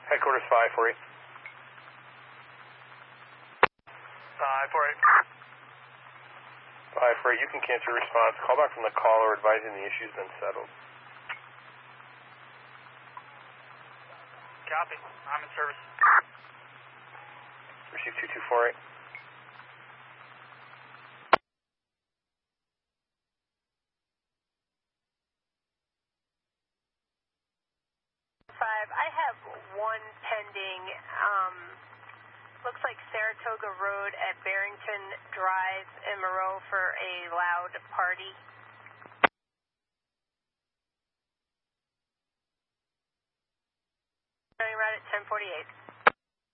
Headquarters 548. 548. 548, you can cancel your response. Call back from the caller advising the issue's been settled. Copy. I'm in service. Receive 2248. 5, I have one pending. Looks like Saratoga Road at Barrington Drive in Moreau for a loud party. Starting right at 10:48.